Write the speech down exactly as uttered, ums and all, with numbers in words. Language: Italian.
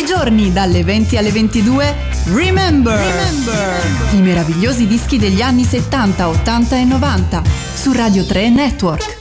i giorni dalle venti alle ventidue, Remember. Remember, i meravigliosi dischi degli anni settanta, ottanta e novanta su Radio tre Network.